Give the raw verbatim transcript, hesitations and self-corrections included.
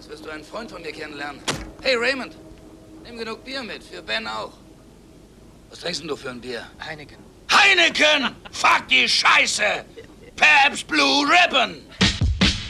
Jetzt wirst du einen Freund von mir kennenlernen. Hey, Raymond, nimm genug Bier mit, für Ben auch. Was trinkst denn du für ein Bier? Heineken. Heineken! Fuck die Scheiße! Pabst Blue Ribbon!